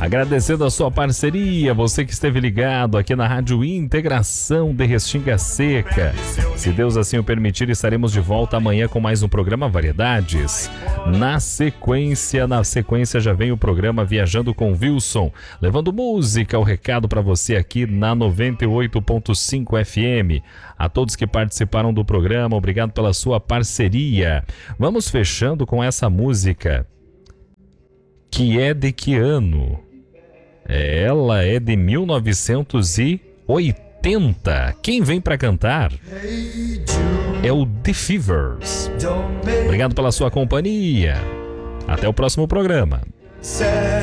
Agradecendo a sua parceria, você que esteve ligado aqui na Rádio Integração de Restinga Seca. Se Deus assim o permitir, estaremos de volta amanhã com mais um programa Variedades. Na sequência já vem o programa Viajando com Wilson, levando música, o recado para você aqui na 98.5 FM. A todos que participaram do programa, obrigado pela sua parceria. Vamos fechando com essa música, que é de que ano? Ela é de 1980. Quem vem para cantar é o The Fevers. Obrigado pela sua companhia. Até o próximo programa.